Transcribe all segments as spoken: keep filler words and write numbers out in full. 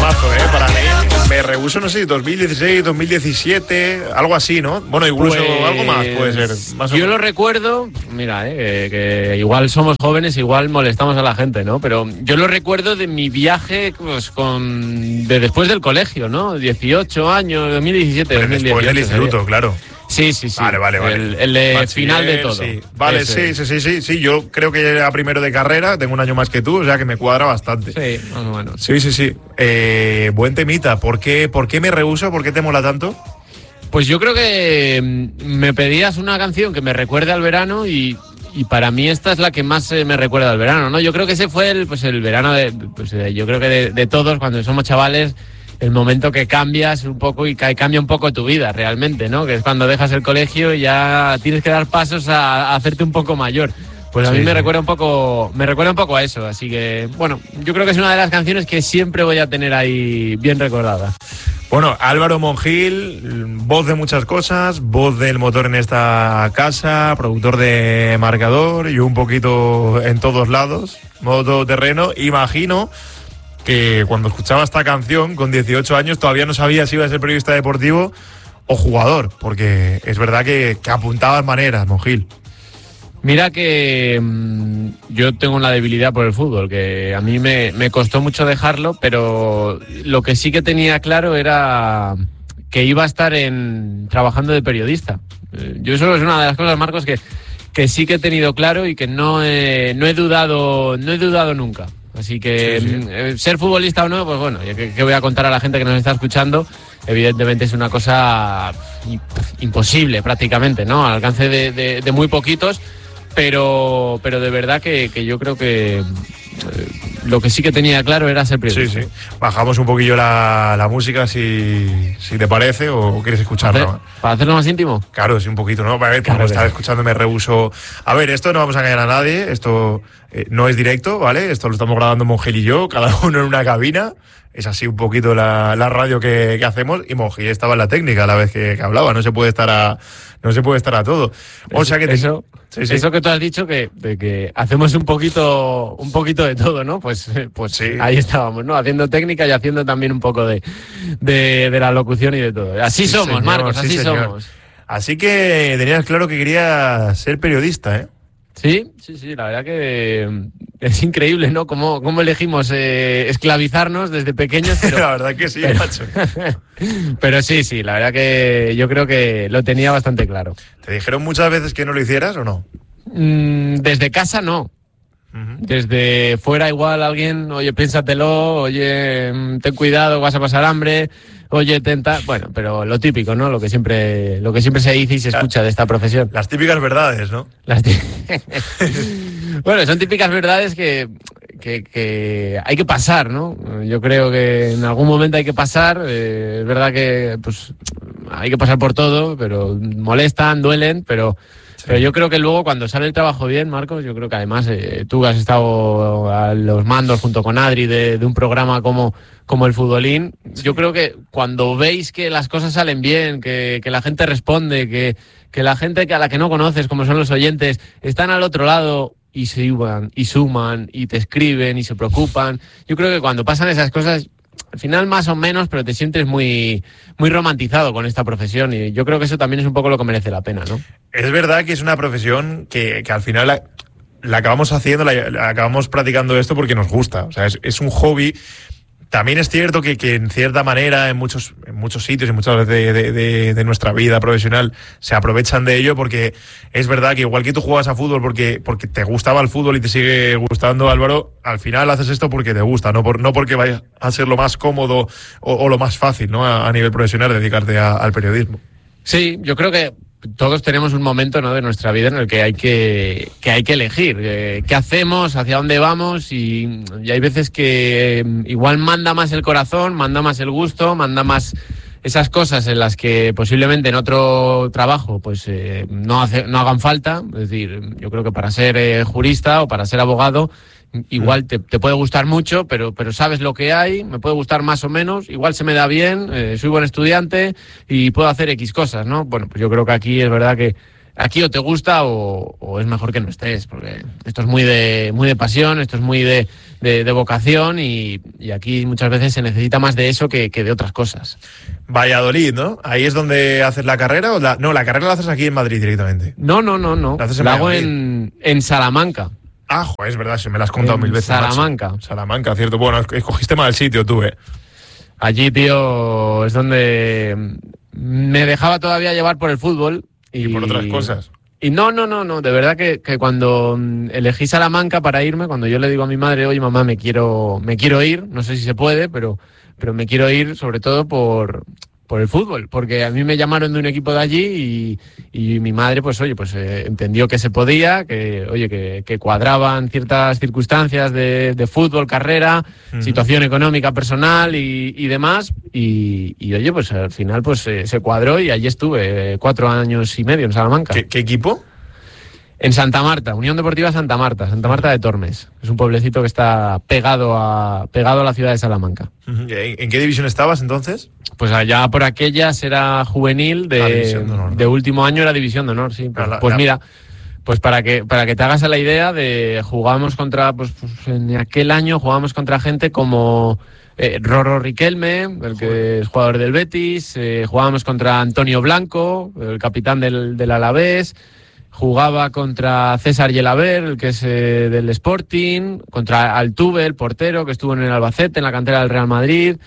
temazo, ¿eh? Para mí, me rehuso, no sé, dos mil dieciséis, dos mil diecisiete, algo así, ¿no? Bueno, incluso pues, algo más puede ser. Más yo lo recuerdo, mira, eh, que igual somos jóvenes, igual molestamos a la gente, ¿no? Pero yo lo recuerdo de mi viaje pues, con de después del colegio, ¿no? dieciocho años, dos mil diecisiete, pues dos mil dieciocho. Después del instituto, sería. Claro. Sí, sí, sí. Vale, vale, vale. El, el de Bachiller, final de todo. Sí. Vale, sí, sí, sí, sí, sí. Yo creo que era primero de carrera, tengo un año más que tú, o sea que me cuadra bastante. Sí, más o menos. Sí, sí, sí. Eh, buen temita. ¿Por qué, ¿Por qué me rehuso? ¿Por qué te mola tanto? Pues yo creo que me pedías una canción que me recuerde al verano y, y para mí esta es la que más me recuerda al verano, ¿no? Yo creo que ese fue el, pues el verano de, pues yo creo que de, de todos cuando somos chavales. El momento que cambias un poco y cambia un poco tu vida realmente, ¿no? Que es cuando dejas el colegio y ya tienes que dar pasos a, a hacerte un poco mayor. Pues a sí, mí me sí. recuerda un poco, me recuerda un poco a eso. Así que, bueno, yo creo que es una de las canciones que siempre voy a tener ahí bien recordada. Bueno, Álvaro Monjil, voz de muchas cosas, voz del motor en esta casa, productor de Marcador y un poquito en todos lados, modo terreno, imagino que cuando escuchaba esta canción con dieciocho años todavía no sabía si iba a ser periodista deportivo o jugador, porque es verdad que, que apuntabas maneras, Monjil. Mira que mmm, yo tengo una debilidad por el fútbol, que a mí me, me costó mucho dejarlo, pero lo que sí que tenía claro era que iba a estar en trabajando de periodista. Yo eso es una de las cosas, Marcos, que, que sí que he tenido claro y que no he, no he dudado, no he dudado nunca. Así que sí, sí. Eh, ser futbolista o no, pues bueno, ¿qué, qué voy a contar a la gente que nos está escuchando? Evidentemente es una cosa imposible prácticamente, ¿no? Al alcance de, de, de muy poquitos, pero, pero de verdad que, que yo creo que eh, lo que sí que tenía claro era ser periodista. Sí, sí. Bajamos un poquillo la, la música si, si te parece o quieres escucharlo. ¿Para, hacer, ¿Para hacerlo más íntimo? Claro, sí, un poquito, ¿no? Para ver, como claro, estar escuchando me rehuso. A ver, esto no vamos a engañar a nadie, esto eh, no es directo, ¿vale? Esto lo estamos grabando Monjil y yo, cada uno en una cabina. Es así un poquito la, la radio que, que hacemos y Monjil estaba en la técnica a la vez que, que hablaba, no se puede estar a no se puede estar a todo. O sea que te, eso, sí, sí. eso que tú has dicho que, de que hacemos un poquito un poquito de todo, ¿no? Pues, pues sí. Ahí estábamos, ¿no? Haciendo técnica y haciendo también un poco de, de, de la locución y de todo. Así sí, somos, señor, Marcos, así sí, somos. Así que tenías claro que querías ser periodista, ¿eh? Sí, sí, sí, la verdad que es increíble, ¿no? Cómo, cómo elegimos eh, esclavizarnos desde pequeños. Pero, la verdad que sí, pero, macho. Pero sí, sí, la verdad que yo creo que lo tenía bastante claro. ¿Te dijeron muchas veces que no lo hicieras o no? Mm, desde casa no. Uh-huh. Desde fuera igual alguien, oye, piénsatelo, oye, ten cuidado, vas a pasar hambre, oye, tenta, bueno, pero lo típico, ¿no? Lo que siempre, lo que siempre se dice y se escucha de esta profesión. Las típicas verdades, ¿no? Las tí... Bueno, son típicas verdades que, que, que hay que pasar, ¿no? Yo creo que en algún momento hay que pasar, eh, es verdad que pues hay que pasar por todo, pero molestan, duelen, pero... Pero yo creo que luego cuando sale el trabajo bien, Marcos, yo creo que además eh, tú has estado a los mandos junto con Adri de, de un programa como, como el Futbolín, sí. Yo creo que cuando veis que las cosas salen bien, que, que la gente responde, que, que la gente que a la que no conoces, como son los oyentes, están al otro lado y se iban, y suman, y te escriben, y se preocupan, yo creo que cuando pasan esas cosas... Al final más o menos, pero te sientes muy, muy romantizado con esta profesión y yo creo que eso también es un poco lo que merece la pena, ¿no? Es verdad que es una profesión que, que al final la, la acabamos haciendo, la, la acabamos practicando esto porque nos gusta, o sea, es, es un hobby. También es cierto que, que en cierta manera en muchos, en muchos sitios y muchas veces de, de, de, de nuestra vida profesional se aprovechan de ello porque es verdad que igual que tú juegas a fútbol porque, porque te gustaba el fútbol y te sigue gustando, Álvaro, al final haces esto porque te gusta, no, por, no porque vaya a ser lo más cómodo o, o lo más fácil, ¿no? A, a nivel profesional dedicarte a, al periodismo. Sí, yo creo que todos tenemos un momento, ¿no?, de nuestra vida en el que hay que, que, hay que elegir eh, qué hacemos, hacia dónde vamos y, y hay veces que eh, igual manda más el corazón, manda más el gusto, manda más esas cosas en las que posiblemente en otro trabajo pues eh, no, hace, no hagan falta. Es decir, yo creo que para ser eh, jurista o para ser abogado igual te, te puede gustar mucho, pero, pero sabes lo que hay, me puede gustar más o menos, igual se me da bien, eh, soy buen estudiante y puedo hacer X cosas, ¿no? Bueno, pues yo creo que aquí es verdad que aquí o te gusta o, o es mejor que no estés, porque esto es muy de muy de pasión, esto es muy de, de, de vocación y, y aquí muchas veces se necesita más de eso que, que de otras cosas. Valladolid, ¿no? ¿Ahí es donde haces la carrera? O la, no, la carrera la haces aquí en Madrid directamente. No, no, no, no. La, haces en la hago en, en Salamanca. Ah, joder, es verdad, se me la has contado en mil veces. Salamanca. Macho. Salamanca, cierto. Bueno, escogiste mal el sitio tú, eh. Allí, tío, es donde me dejaba todavía llevar por el fútbol. Y, y por otras cosas. Y no, no, no, no. De verdad que, que cuando elegí Salamanca para irme, cuando yo le digo a mi madre, oye, mamá, me quiero, me quiero ir, no sé si se puede, pero, pero me quiero ir sobre todo por... por el fútbol, porque a mí me llamaron de un equipo de allí y, y mi madre, pues oye, pues eh, entendió que se podía, que oye, que, que cuadraban ciertas circunstancias de, de fútbol, carrera, uh-huh. situación económica personal y, y demás, y, y oye, pues al final pues eh, se cuadró y allí estuve eh, cuatro años y medio en Salamanca. ¿Qué, qué equipo? En Santa Marta, Unión Deportiva Santa Marta, Santa Marta de Tormes. Es un pueblecito que está pegado a pegado a la ciudad de Salamanca. ¿En qué división estabas entonces? Pues allá por aquellas era juvenil, de, de, honor, ¿no? de último año era división de honor, sí. Pues, la, pues la... mira, pues para que para que te hagas la idea de jugábamos contra, pues, pues en aquel año jugábamos contra gente como eh, Rorro Riquelme, el que es jugador del Betis, eh, jugábamos contra Antonio Blanco, el capitán del, del Alavés. Jugaba contra César Yelaber, el que es eh, del Sporting, contra Altuve, el portero, que estuvo en el Albacete, en la cantera del Real Madrid.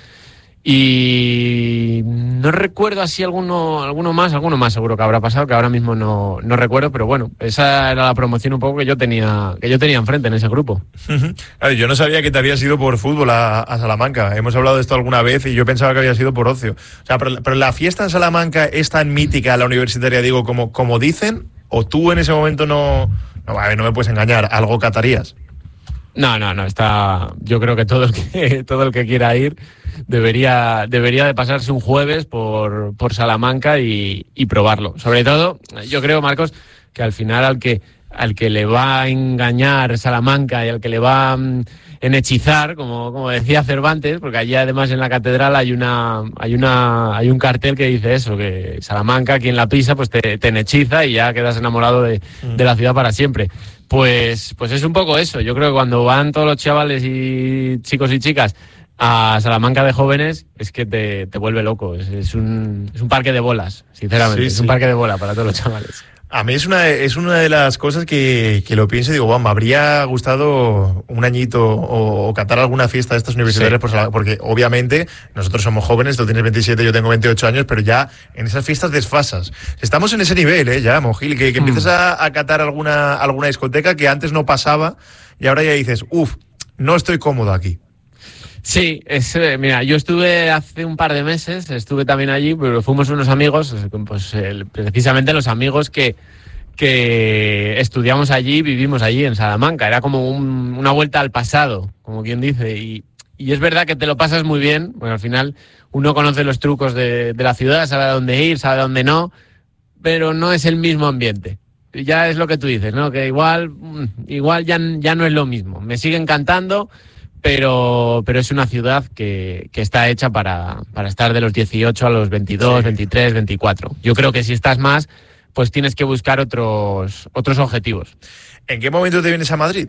Y no recuerdo así alguno alguno más, alguno más seguro que habrá pasado, que ahora mismo no, no recuerdo, pero bueno, esa era la promoción un poco que yo tenía que yo tenía enfrente en ese grupo. Claro, yo no sabía que te habías ido por fútbol a, a Salamanca. Hemos hablado de esto alguna vez y yo pensaba que había sido por ocio. O sea, pero, pero la fiesta en Salamanca es tan mítica, la universitaria, digo, como, como dicen... ¿O tú en ese momento no, no, a ver, no me puedes engañar, algo catarías? No, no, no, está. Yo creo que todo el que todo el que quiera ir debería debería de pasarse un jueves por, por Salamanca y, y probarlo. Sobre todo, yo creo, Marcos, que al final al que al que le va a engañar Salamanca y al que le va en hechizar, como, como decía Cervantes, porque allí además en la catedral hay una hay una hay un cartel que dice eso, que Salamanca, quien la pisa, pues te, te hechiza y ya quedas enamorado de, mm. de la ciudad para siempre. Pues, pues es un poco eso. Yo creo que cuando van todos los chavales y chicos y chicas a Salamanca de jóvenes, es que te, te vuelve loco. Es, es, un, es un parque de bolas, sinceramente. Sí, es sí. un parque de bolas para todos los chavales. A mí es una, es una de las cosas que, que lo pienso y digo, bueno, me habría gustado un añito o, o catar alguna fiesta de estas universitarias, sí. porque obviamente nosotros somos jóvenes, tú tienes veintisiete, yo tengo veintiocho años, pero ya en esas fiestas desfasas. Estamos en ese nivel, ¿eh? Ya, Mongil, que, que mm. empiezas a, a catar alguna, alguna discoteca que antes no pasaba y ahora ya dices, uff, no estoy cómodo aquí. Sí, es, mira, yo estuve hace un par de meses, estuve también allí, pero fuimos unos amigos, pues el, precisamente los amigos que, que estudiamos allí, vivimos allí en Salamanca. Era como un, una vuelta al pasado, como quien dice, y, y es verdad que te lo pasas muy bien. Bueno, al final uno conoce los trucos de, de la ciudad, sabe a dónde ir, sabe a dónde no, pero no es el mismo ambiente. Ya es lo que tú dices, ¿no? Que igual, igual ya, ya no es lo mismo. Me sigue encantando. Pero, pero es una ciudad que, que está hecha para, para estar de los dieciocho a los veintidós, sí. veintitrés, veinticuatro. Yo creo que si estás más, pues tienes que buscar otros, otros objetivos. ¿En qué momento te vienes a Madrid?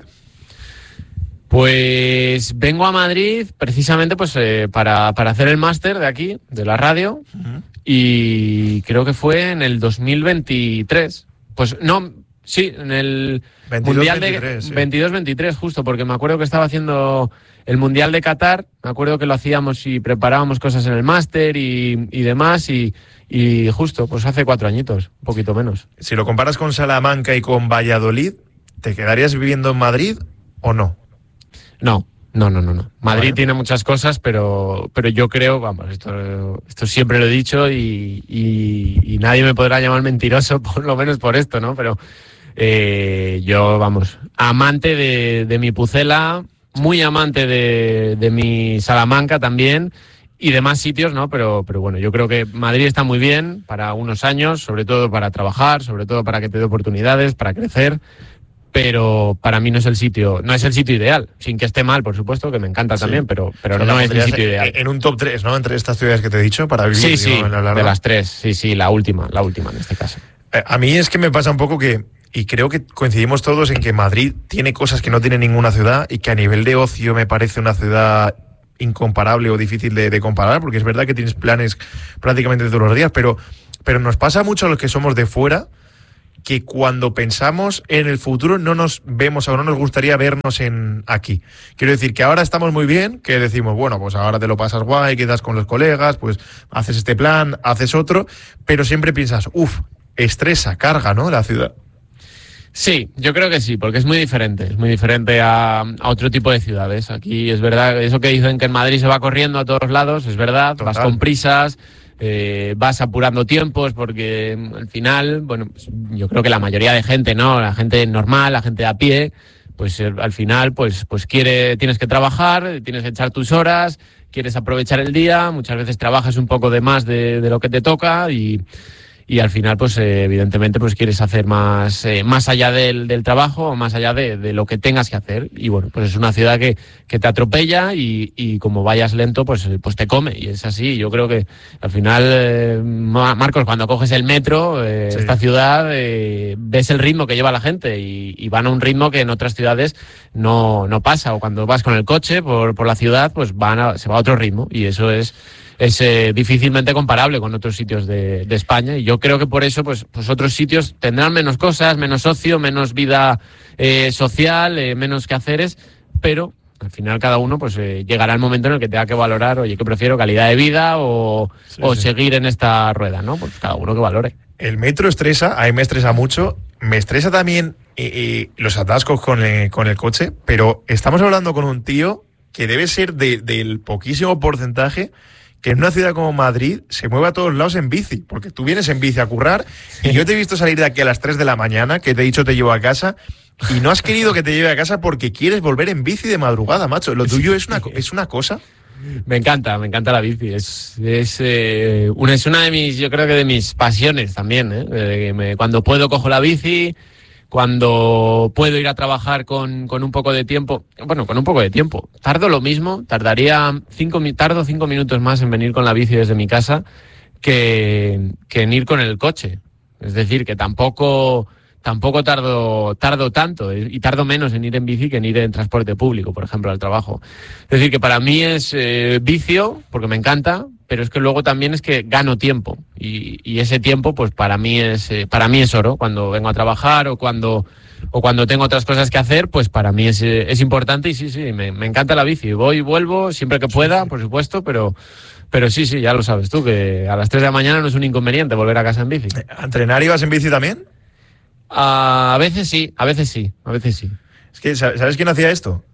Pues vengo a Madrid precisamente pues eh, para, para hacer el máster de aquí, de la radio, uh-huh. y creo que fue en el dos mil veintitrés. Pues no... Sí, en el veintidós, Mundial veintitrés, de sí. veintidós veintitrés, justo, porque me acuerdo que estaba haciendo el Mundial de Qatar, me acuerdo que lo hacíamos y preparábamos cosas en el máster y, y demás, y, y justo, pues hace cuatro añitos, un poquito menos. Si lo comparas con Salamanca y con Valladolid, ¿te quedarías viviendo en Madrid o no? No. No, no, no, no. Madrid vale. tiene muchas cosas, pero, pero yo creo, vamos, esto, esto siempre lo he dicho y, y, y nadie me podrá llamar mentiroso, por lo menos por esto, ¿no? Pero eh, yo, vamos, amante de, de mi Pucela, muy amante de, de mi Salamanca también y demás sitios, ¿no? Pero, pero bueno, yo creo que Madrid está muy bien para unos años, sobre todo para trabajar, sobre todo para que te dé oportunidades, para crecer. Pero para mí no es el sitio, no es el sitio ideal, sin que esté mal, por supuesto, que me encanta sí. también, pero, pero no es el sitio ideal. En un top tres, ¿no? Entre estas ciudades que te he dicho para vivir. Sí, sí, digo, en la de las tres, sí, sí, la última, la última en este caso. A mí es que me pasa un poco que, y creo que coincidimos todos en que Madrid tiene cosas que no tiene ninguna ciudad y que a nivel de ocio me parece una ciudad incomparable o difícil de, de comparar, porque es verdad que tienes planes prácticamente todos los días, pero, pero nos pasa mucho a los que somos de fuera que cuando pensamos en el futuro no nos vemos o no nos gustaría vernos en aquí. Quiero decir que ahora estamos muy bien, que decimos, bueno, pues ahora te lo pasas guay, quedas con los colegas, pues haces este plan, haces otro, pero siempre piensas, uff, estresa, carga, ¿no?, la ciudad. Sí, yo creo que sí, porque es muy diferente, es muy diferente a, a otro tipo de ciudades. Aquí es verdad, eso que dicen que en Madrid se va corriendo a todos lados, es verdad, Total. Vas con prisas, eh, vas apurando tiempos, porque al final, bueno, pues yo creo que la mayoría de gente, ¿no?, la gente normal, la gente de a pie, pues eh, al final, pues, pues quiere, tienes que trabajar, tienes que echar tus horas, quieres aprovechar el día, muchas veces trabajas un poco de más de, de lo que te toca y... Y al final, pues eh, evidentemente, pues quieres hacer más eh, más allá del, del trabajo, más allá de, de lo que tengas que hacer. Y bueno, pues es una ciudad que, que te atropella y, y como vayas lento, pues, pues te come. Y es así. Yo creo que al final, eh, Marcos, cuando coges el metro, eh, sí. esta ciudad, eh, ves el ritmo que lleva la gente y, y van a un ritmo que en otras ciudades no, no pasa. O cuando vas con el coche por, por la ciudad, pues van a, se va a otro ritmo. Y eso es... es eh, difícilmente comparable con otros sitios de, de España, y yo creo que por eso pues, pues otros sitios tendrán menos cosas, menos ocio, menos vida eh, social, eh, menos quehaceres, pero al final cada uno pues eh, llegará el momento en el que tenga que valorar, oye, ¿qué prefiero? ¿Calidad de vida o, sí, o sí. seguir en esta rueda? ¿No? Pues cada uno que valore. El metro estresa, a mí me estresa mucho, me estresa también eh, eh, los atascos con, eh, con el coche, pero estamos hablando con un tío que debe ser de, del poquísimo porcentaje que en una ciudad como Madrid se mueve a todos lados en bici, porque tú vienes en bici a currar y yo te he visto salir de aquí a las tres de la mañana, que te he dicho te llevo a casa, y no has querido que te lleve a casa porque quieres volver en bici de madrugada, macho. Lo tuyo es una, es una cosa... Me encanta, me encanta la bici. Es, es, eh, una, es una de mis, yo creo que de mis pasiones también, ¿eh? Eh, me, cuando puedo cojo la bici... Cuando puedo ir a trabajar con, con un poco de tiempo, bueno, con un poco de tiempo, tardo lo mismo, tardaría cinco, tardo cinco minutos más en venir con la bici desde mi casa que, que en ir con el coche. Es decir, que tampoco, tampoco tardo, tardo tanto y tardo menos en ir en bici que en ir en transporte público, por ejemplo, al trabajo. Es decir, que para mí es eh, vicio, porque me encanta, pero es que luego también es que gano tiempo y, y ese tiempo pues para mí es eh, para mí es oro. Cuando vengo a trabajar o cuando o cuando tengo otras cosas que hacer, pues para mí es, es importante y sí, sí, me, me encanta la bici. Voy y vuelvo siempre que pueda, por supuesto, pero pero sí, sí, ya lo sabes tú, que a las tres de la mañana no es un inconveniente volver a casa en bici. ¿A entrenar ibas en bici también? Uh, a veces sí, a veces sí, a veces sí. Es que, ¿sabes quién hacía esto?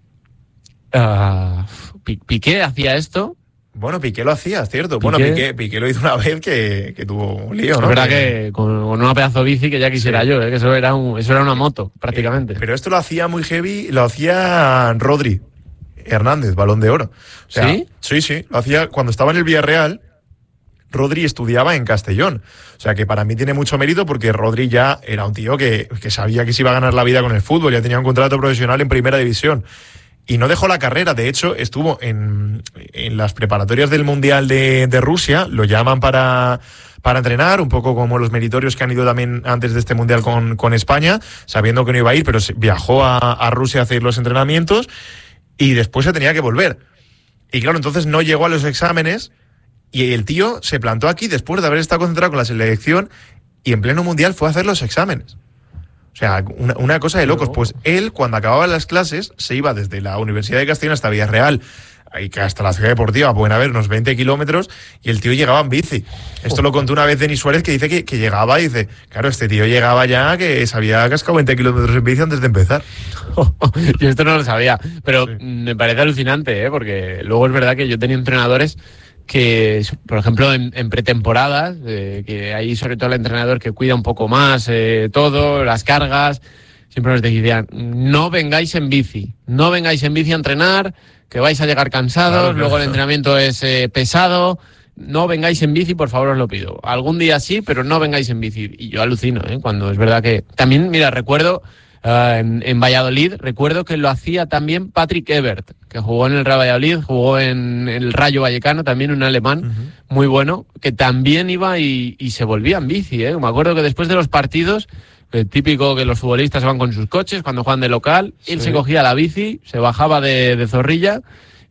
Uh, Piqué hacía esto. Bueno, Piqué lo hacía, es cierto. Piqué. Bueno, Piqué, Piqué lo hizo una vez que, que tuvo un lío, ¿no? Es verdad que, que con, con una pedazo de bici que ya quisiera sí. yo, ¿eh? Que eso era, un, eso era una moto, prácticamente. Eh, pero esto lo hacía muy heavy, lo hacía Rodri Hernández, Balón de Oro. O sea, ¿sí? Sí, sí, lo hacía cuando estaba en el Villarreal. Rodri estudiaba en Castellón. O sea que para mí tiene mucho mérito porque Rodri ya era un tío que, que sabía que se iba a ganar la vida con el fútbol, ya tenía un contrato profesional en Primera División. Y no dejó la carrera, de hecho estuvo en, en las preparatorias del Mundial de, de Rusia, lo llaman para, para entrenar, un poco como los meritorios que han ido también antes de este Mundial con, con España, sabiendo que no iba a ir, pero viajó a, a Rusia a hacer los entrenamientos y después se tenía que volver. Y claro, entonces no llegó a los exámenes y el tío se plantó aquí después de haber estado concentrado con la selección y en pleno Mundial fue a hacer los exámenes. O sea, una, una cosa de locos. Pues él, cuando acababan las clases, se iba desde la Universidad de Castellón hasta Villarreal, hasta la Ciudad Deportiva, pueden haber unos veinte kilómetros, y el tío llegaba en bici. Esto lo contó una vez Denis Suárez, que dice que, que llegaba y dice, claro, este tío llegaba ya que se había cascado veinte kilómetros en bici antes de empezar. Yo esto no lo sabía, pero sí. Me parece alucinante, ¿eh? Porque luego es verdad que yo tenía entrenadores que, por ejemplo, en, en pretemporadas, eh, que hay sobre todo el entrenador que cuida un poco más eh, todo, las cargas, siempre nos decían, no vengáis en bici, no vengáis en bici a entrenar, que vais a llegar cansados, claro, luego claro. El entrenamiento es eh, pesado, no vengáis en bici, por favor, os lo pido. Algún día sí, pero no vengáis en bici. Y yo alucino, ¿eh? Cuando es verdad que... También, mira, recuerdo Uh, en, en Valladolid recuerdo que lo hacía también Patrick Ebert, que jugó en el Real Valladolid, jugó en el Rayo Vallecano, también un alemán uh-huh. muy bueno, que también iba y, y se volvía en bici, ¿eh? Me acuerdo que después de los partidos, el típico que los futbolistas van con sus coches cuando juegan de local, sí. él se cogía la bici, se bajaba de, de Zorrilla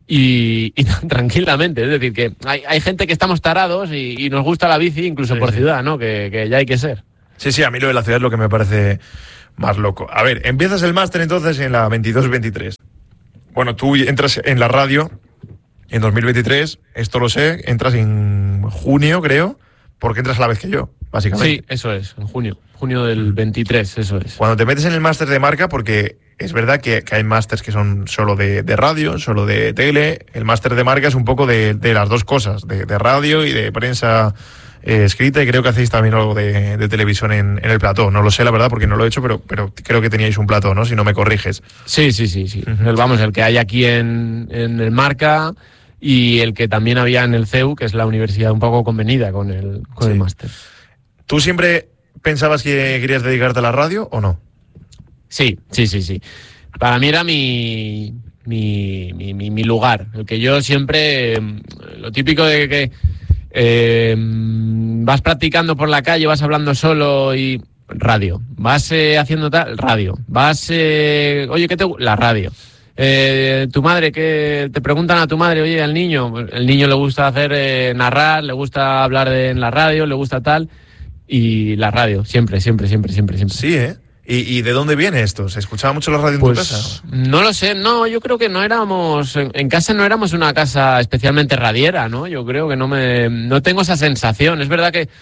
y, y tranquilamente, es decir, que hay, hay gente que estamos tarados y, y nos gusta la bici incluso sí, por sí. ciudad, ¿no? Que, que ya hay que ser. Sí, sí, a mí lo de la ciudad es lo que me parece más loco. A ver, empiezas el máster entonces en la veintidós veintitrés. Bueno, tú entras en la radio en dos mil veintitrés, esto lo sé, entras en junio, creo, porque entras a la vez que yo, básicamente. Sí, eso es, en junio, junio del veintitrés, eso es. Cuando te metes en el máster de marca, porque es verdad que, que hay másters que son solo de, de radio, solo de tele, el máster de marca es un poco de, de las dos cosas, de, de radio y de prensa Eh, escrita, y creo que hacéis también algo de, de televisión en, en el plató. No lo sé, la verdad, porque no lo he hecho, pero, pero creo que teníais un plató, ¿no? Si no me corriges. Sí, sí, sí, sí. Uh-huh. Vamos, el que hay aquí en, en el Marca y el que también había en el C E U, que es la universidad un poco convenida con el, con sí. el máster. ¿Tú siempre pensabas que querías dedicarte a la radio o no? Sí, sí, sí, sí. Para mí era mi, mi, mi, mi, mi lugar. El que yo siempre... Lo típico de que... Eh, vas practicando por la calle, vas hablando solo y radio, vas eh, haciendo tal, radio, vas, eh, oye, ¿qué te la radio? Eh, tu madre, que te preguntan a tu madre, oye, al niño, el niño le gusta hacer eh, narrar, le gusta hablar de, en la radio, le gusta tal, y la radio, siempre, siempre, siempre, siempre, siempre. Sí, ¿eh? ¿Y, ¿Y de dónde viene esto? ¿Se escuchaba mucho la radio en pues, tu casa? No lo sé, no, yo creo que no éramos, en, en casa no éramos una casa especialmente radiera, ¿no? Yo creo que no me, no tengo esa sensación. Es verdad que,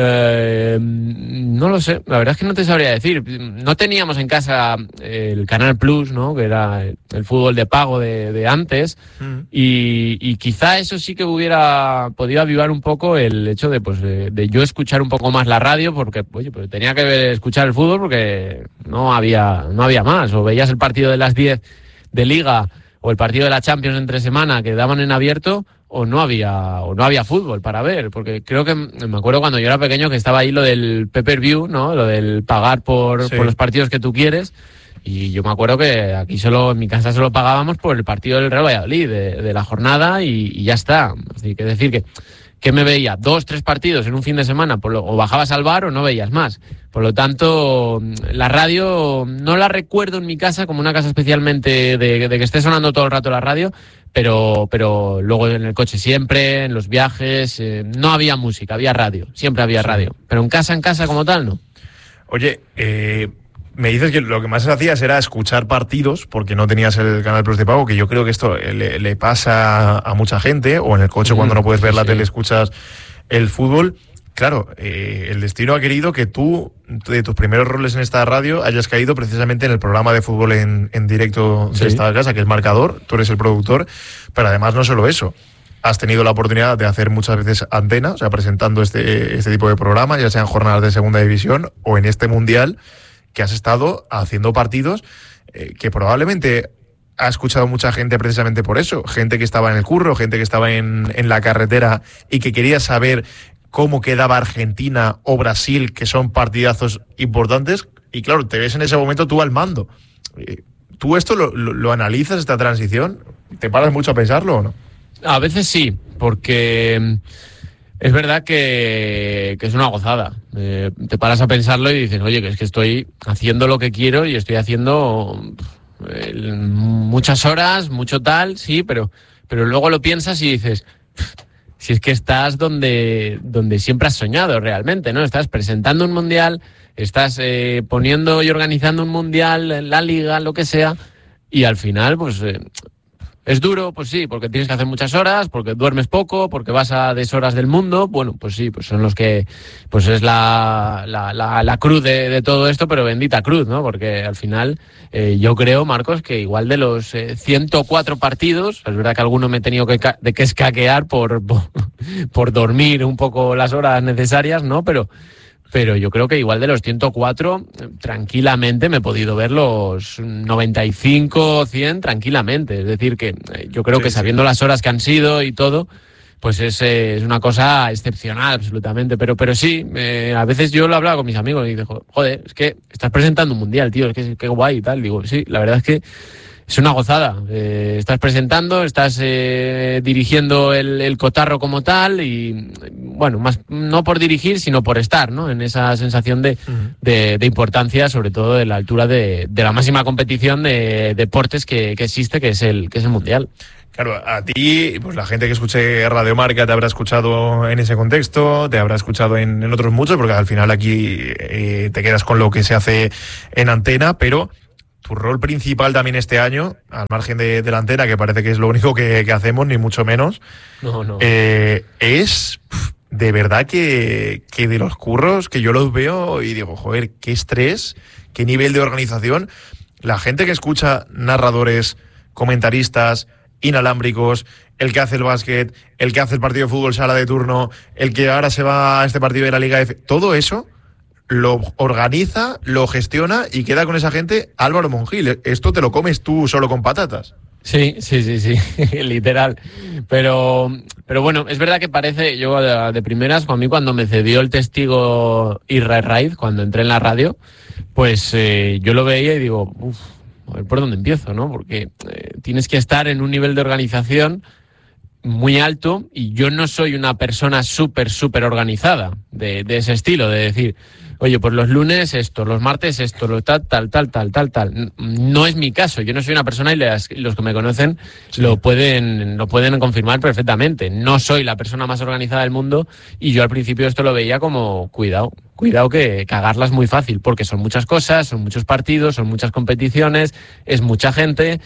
eh, no lo sé, la verdad es que no te sabría decir. No teníamos en casa el Canal Plus, ¿no? Que era el fútbol de pago de, de antes, mm. y, y quizá eso sí que hubiera podido avivar un poco el hecho de, pues, de, de yo escuchar un poco más la radio, porque, oye, pues tenía que ver, escuchar el fútbol porque no había, no había más. O veías el partido de las diez de Liga o el partido de la Champions entre semana que daban en abierto, o no había o no había fútbol para ver, porque creo que me acuerdo cuando yo era pequeño que estaba ahí lo del pay-per-view, ¿no? Lo del pagar por, sí. por los partidos que tú quieres, y yo me acuerdo que aquí solo en mi casa solo pagábamos por el partido del Real Valladolid de, de la jornada y, y ya está. Así que decir que que me veía dos, tres partidos en un fin de semana, por lo, o bajabas al bar o no veías más. Por lo tanto, la radio no la recuerdo en mi casa como una casa especialmente de, de que esté sonando todo el rato la radio, pero, pero luego en el coche siempre, en los viajes, eh, no había música, había radio, siempre había sí. radio. Pero en casa, en casa como tal, no. Oye, eh... me dices que lo que más hacías era escuchar partidos porque no tenías el Canal Plus de pago, que yo creo que esto le, le pasa a mucha gente, o en el coche mm, cuando no puedes ver sí, la sí. tele escuchas el fútbol. Claro, eh, el destino ha querido que tú, de tus primeros roles en esta radio, hayas caído precisamente en el programa de fútbol en, en directo de sí. esta casa, que es Marcador, tú eres el productor, pero además no solo eso. Has tenido la oportunidad de hacer muchas veces antena, o sea, presentando este, este tipo de programa, ya sean jornadas de segunda división o en este mundial, que has estado haciendo partidos eh, que probablemente ha escuchado mucha gente precisamente por eso. Gente que estaba en el curro, gente que estaba en, en la carretera y que quería saber cómo quedaba Argentina o Brasil, que son partidazos importantes. Y claro, te ves en ese momento tú al mando. Eh, ¿Tú esto lo, lo, lo analizas, esta transición? ¿Te paras mucho a pensarlo o no? A veces sí, porque... es verdad que, que es una gozada. Eh, te paras a pensarlo y dices, oye, que es que estoy haciendo lo que quiero y estoy haciendo eh, muchas horas, mucho tal, sí, pero, pero luego lo piensas y dices, si es que estás donde, donde siempre has soñado realmente, ¿no? Estás presentando un mundial, estás eh, poniendo y organizando un mundial, la liga, lo que sea, y al final, pues... Eh, ¿es duro? Pues sí, porque tienes que hacer muchas horas, porque duermes poco, porque vas a deshoras del mundo. Bueno, pues sí, pues son los que... pues es la, la, la, la cruz de, de todo esto, pero bendita cruz, ¿no? Porque al final eh, yo creo, Marcos, que igual de los eh, ciento cuatro partidos, es verdad que alguno me he tenido que, de que escaquear por, por, por dormir un poco las horas necesarias, ¿no? Pero... pero yo creo que igual de los ciento cuatro, tranquilamente me he podido ver los noventa y cinco, cien tranquilamente. Es decir, que yo creo sí, que sabiendo sí. las horas que han sido y todo, pues es, es una cosa excepcional, absolutamente. Pero, pero sí, eh, a veces yo lo hablaba con mis amigos y digo, joder, es que estás presentando un mundial, tío, es que qué guay y tal. Digo, sí, la verdad es que es una gozada. Eh, estás presentando, estás eh, dirigiendo el, el cotarro como tal y, bueno, más no por dirigir, sino por estar, ¿no? En esa sensación de, uh-huh. de, de importancia, sobre todo de la altura de, de la máxima competición de deportes que, que existe, que es el que es el mundial. Claro, a ti, pues la gente que escuche Radio Marca te habrá escuchado en ese contexto, te habrá escuchado en, en otros muchos, porque al final aquí eh, te quedas con lo que se hace en antena, pero tu rol principal también este año, al margen de, de la antena, que parece que es lo único que, que hacemos, ni mucho menos, no, no. Eh, es de verdad que, que de los curros que yo los veo y digo, joder, qué estrés, qué nivel de organización. La gente que escucha narradores, comentaristas, inalámbricos, el que hace el básquet, el que hace el partido de fútbol sala de turno, el que ahora se va a este partido de la Liga F, todo eso lo organiza, lo gestiona y queda con esa gente Álvaro Monjil. Esto te lo comes tú solo con patatas. Sí, sí, sí, sí, literal. Pero, pero bueno, es verdad que parece, yo de, de primeras, a mí cuando me cedió el testigo Israel Raiz, cuando entré en la radio, pues eh, yo lo veía y digo, uff, a ver por dónde empiezo, ¿no? Porque eh, tienes que estar en un nivel de organización muy alto y yo no soy una persona súper, súper organizada de, de ese estilo, de decir, oye, pues los lunes esto, los martes esto, lo tal, tal, tal, tal, tal, tal. No es mi caso, yo no soy una persona y las, los que me conocen sí. lo pueden lo pueden confirmar perfectamente. No soy la persona más organizada del mundo y yo al principio esto lo veía como, cuidado, cuidado que cagarla es muy fácil, porque son muchas cosas, son muchos partidos, son muchas competiciones, es mucha gente.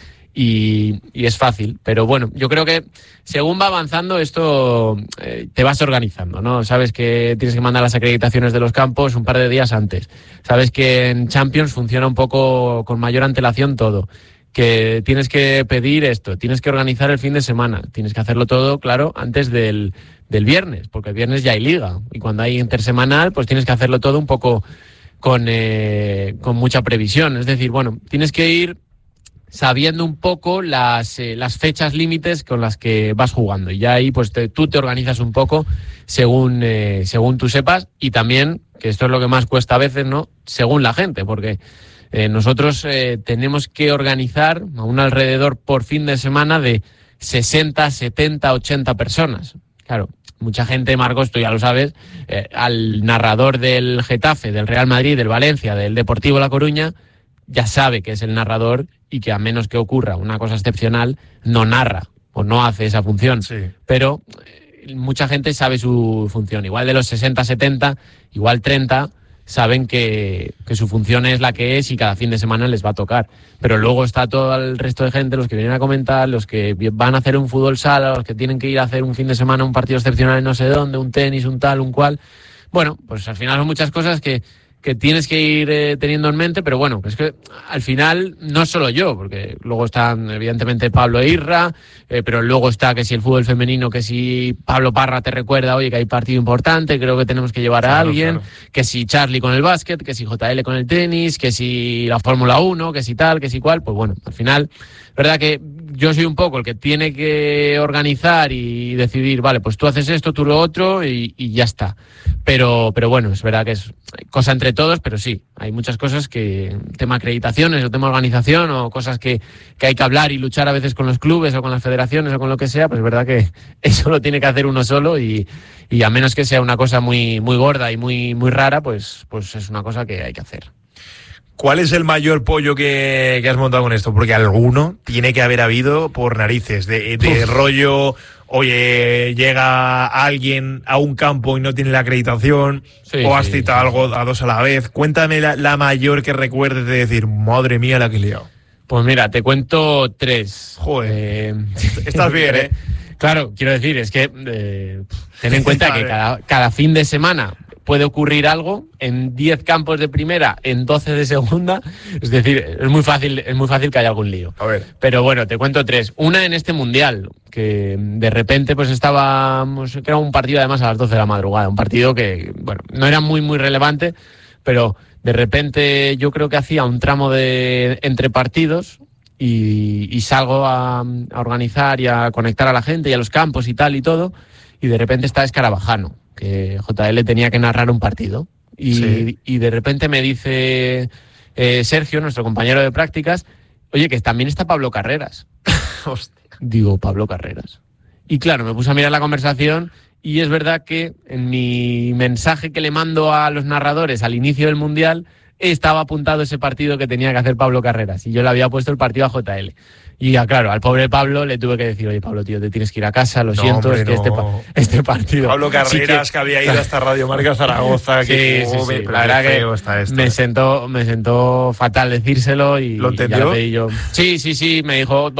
Y, y es fácil, pero bueno, yo creo que según va avanzando esto eh, te vas organizando, ¿no? Sabes que tienes que mandar las acreditaciones de los campos un par de días antes, sabes que en Champions funciona un poco con mayor antelación todo, que tienes que pedir esto, tienes que organizar el fin de semana, tienes que hacerlo todo, claro, antes del, del viernes, porque el viernes ya hay liga y cuando hay intersemanal pues tienes que hacerlo todo un poco con, eh, con mucha previsión, es decir, bueno, tienes que ir sabiendo un poco las, eh, las fechas límites con las que vas jugando. Y ya ahí pues te, tú te organizas un poco según, eh, según tú sepas y también, que esto es lo que más cuesta a veces, ¿no? Según la gente, porque eh, nosotros eh, tenemos que organizar a un alrededor por fin de semana de sesenta, setenta, ochenta personas. Claro, mucha gente, Marcos, tú ya lo sabes, eh, al narrador del Getafe, del Real Madrid, del Valencia, del Deportivo La Coruña, ya sabe que es el narrador y que a menos que ocurra una cosa excepcional, no narra o no hace esa función. Sí. Pero eh, mucha gente sabe su función. Igual de los sesenta, setenta, igual treinta, saben que, que su función es la que es y cada fin de semana les va a tocar. Pero luego está todo el resto de gente, los que vienen a comentar, los que van a hacer un fútbol sala, los que tienen que ir a hacer un fin de semana un partido excepcional en no sé dónde, un tenis, un tal, un cual. Bueno, pues al final son muchas cosas que que tienes que ir eh, teniendo en mente, pero bueno, es que al final no solo yo, porque luego están evidentemente Pablo e Irra, eh, pero luego está que si el fútbol femenino, que si Pablo Parra te recuerda, oye, que hay partido importante, creo que tenemos que llevar a claro, alguien, claro. Que si Charlie con el básquet, que si J L con el tenis, que si la Fórmula uno, que si tal, que si cual, pues bueno, al final, verdad que yo soy un poco el que tiene que organizar y decidir, vale, pues tú haces esto, tú lo otro y, y ya está. Pero, pero bueno, es verdad que es cosa entre todos, pero sí, hay muchas cosas que, tema acreditaciones o tema organización o cosas que, que hay que hablar y luchar a veces con los clubes o con las federaciones o con lo que sea, pues es verdad que eso lo tiene que hacer uno solo y, y a menos que sea una cosa muy, muy gorda y muy, muy rara, pues, pues es una cosa que hay que hacer. ¿Cuál es el mayor pollo que, que has montado con esto? Porque alguno tiene que haber habido por narices, de, de rollo, oye, llega alguien a un campo y no tiene la acreditación, sí, o has sí, citado sí. algo a dos a la vez. Cuéntame la, la mayor que recuerdes de decir, madre mía, la que he liado. Pues mira, te cuento tres. Joder, eh... estás bien, ¿eh? Claro, quiero decir, es que eh, ten en cuenta que cada, cada fin de semana puede ocurrir algo en diez campos de primera, en doce de segunda, es decir, es muy fácil, es muy fácil que haya algún lío. A ver. Pero bueno, te cuento tres. Una en este mundial, que de repente pues estábamos, que era un partido además a las doce de la madrugada, un partido que, bueno, no era muy muy relevante, pero de repente yo creo que hacía un tramo de entre partidos y, y salgo a, a organizar y a conectar a la gente y a los campos y tal y todo. y de repente está Escarabajano, que J L tenía que narrar un partido. Y, sí. y de repente me dice eh, Sergio, nuestro compañero de prácticas, oye, que también está Pablo Carreras. Hostia. Digo, Pablo Carreras. Y claro, me puse a mirar la conversación y es verdad que en mi mensaje que le mando a los narradores al inicio del Mundial estaba apuntado ese partido que tenía que hacer Pablo Carreras y yo le había puesto el partido a J L. Y ya, claro, al pobre Pablo le tuve que decir, oye, Pablo, tío, te tienes que ir a casa, lo no, siento, hombre, es que no. este, pa- este partido... Pablo Carreras, sí que... que había ido hasta Radio Marca Zaragoza, que sí, sí, sí. La verdad que está esto, me, eh. sentó, me sentó fatal decírselo y... ¿Lo entendió? Y ya le pedí yo. Sí, sí, sí, me dijo...